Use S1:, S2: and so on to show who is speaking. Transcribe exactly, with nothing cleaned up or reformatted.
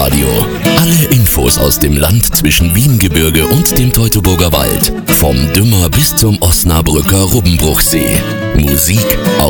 S1: Radio. Alle Infos aus dem Land zwischen Wiengebirge und dem Teutoburger Wald. Vom Dümmer bis zum Osnabrücker Rubbenbruchsee. Musik aus